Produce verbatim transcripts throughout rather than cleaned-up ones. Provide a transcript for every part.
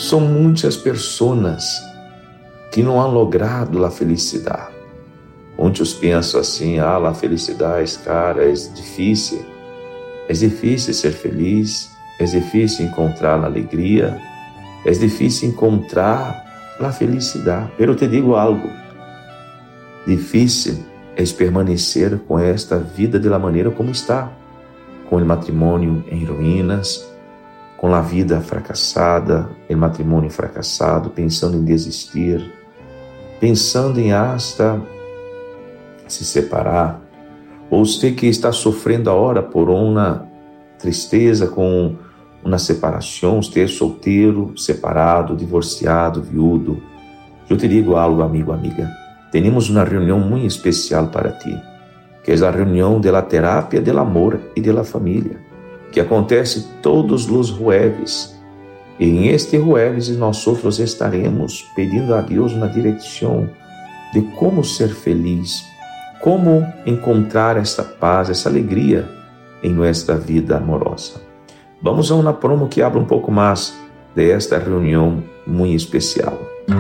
São muitas pessoas que não han logrado a felicidade. Muitos pensam assim, ah, a felicidade, cara, é difícil. É difícil ser feliz, é difícil encontrar a alegria, é difícil encontrar a felicidade. Pero te digo algo, difícil é permanecer com esta vida de la maneira como está, com o matrimônio em ruínas, com a vida fracassada, o matrimônio fracassado, pensando em desistir, pensando em hasta se separar, ou você que está sofrendo agora por uma tristeza com uma separação, você é solteiro, separado, divorciado, viúdo. Eu te digo algo, amigo, amiga. Temos uma reunião muito especial para ti, que é a reunião da terapia do amor e da família, que acontece todos os jueves. E em este jueves nós estaremos pedindo a Deus uma direção de como ser feliz, como encontrar essa paz, essa alegria em nossa vida amorosa. Vamos a uma promo que habla um pouco mais desta reunião muito especial.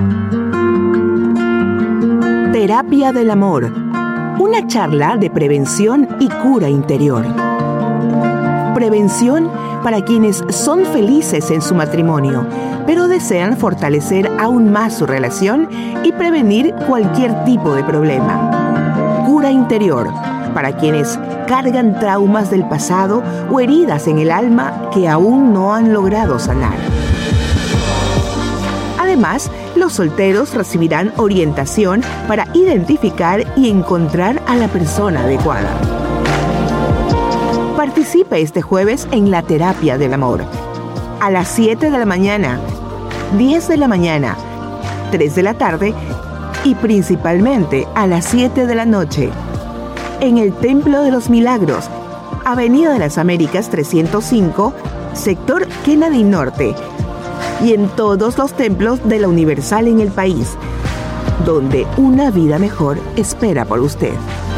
Terapia del Amor, una charla de prevención y cura interior. Prevención para quienes son felices en su matrimonio, pero desean fortalecer aún más su relación y prevenir cualquier tipo de problema. Cura interior para quienes cargan traumas del pasado o heridas en el alma que aún no han logrado sanar. Además, los solteros recibirán orientación para identificar y encontrar a la persona adecuada. Participe este jueves en la Terapia del Amor. A las siete de la mañana, diez de la mañana, tres de la tarde y principalmente a las siete de la noche. En el Templo de los Milagros, Avenida de las Américas trescientos cinco, sector Kennedy Norte, y en todos los templos de la Universal en el país, donde una vida mejor espera por usted.